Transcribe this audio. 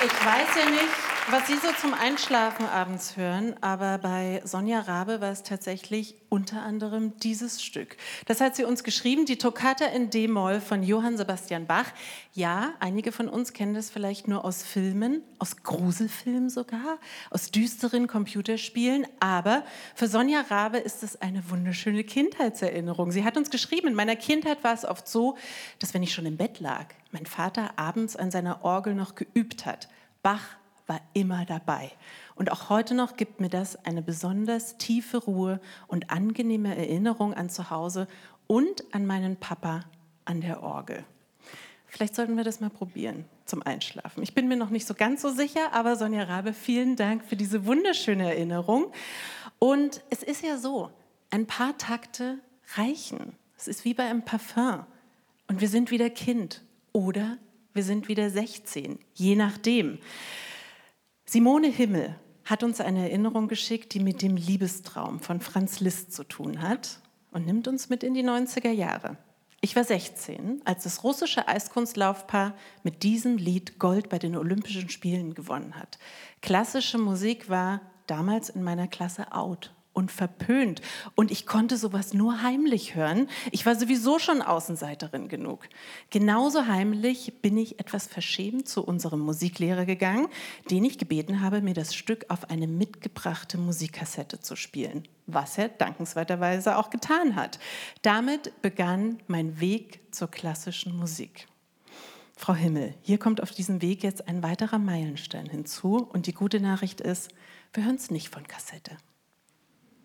Ich weiß ja nicht, was Sie so zum Einschlafen abends hören, aber bei Sonja Rabe war es tatsächlich unter anderem dieses Stück. Das hat sie uns geschrieben, die Toccata in D-Moll von Johann Sebastian Bach. Ja, einige von uns kennen das vielleicht nur aus Filmen, aus Gruselfilmen sogar, aus düsteren Computerspielen, aber für Sonja Rabe ist es eine wunderschöne Kindheitserinnerung. Sie hat uns geschrieben, in meiner Kindheit war es oft so, dass wenn ich schon im Bett lag, mein Vater abends an seiner Orgel noch geübt hat. Bach war immer dabei. Und auch heute noch gibt mir das eine besonders tiefe Ruhe und angenehme Erinnerung an zu Hause und an meinen Papa an der Orgel. Vielleicht sollten wir das mal probieren zum Einschlafen. Ich bin mir noch nicht so ganz so sicher, aber Sonja Rabe, vielen Dank für diese wunderschöne Erinnerung. Und es ist ja so, ein paar Takte reichen. Es ist wie bei einem Parfum. Und wir sind wieder Kind oder wir sind wieder 16, je nachdem. Simone Himmel hat uns eine Erinnerung geschickt, die mit dem Liebestraum von Franz Liszt zu tun hat und nimmt uns mit in die 90er Jahre. Ich war 16, als das russische Eiskunstlaufpaar mit diesem Lied Gold bei den Olympischen Spielen gewonnen hat. Klassische Musik war damals in meiner Klasse out und verpönt. Und ich konnte sowas nur heimlich hören. Ich war sowieso schon Außenseiterin genug. Genauso heimlich bin ich etwas verschämt zu unserem Musiklehrer gegangen, den ich gebeten habe, mir das Stück auf eine mitgebrachte Musikkassette zu spielen. Was er dankenswerterweise auch getan hat. Damit begann mein Weg zur klassischen Musik. Frau Himmel, hier kommt auf diesem Weg jetzt ein weiterer Meilenstein hinzu. Und die gute Nachricht ist, wir hören es nicht von Kassette.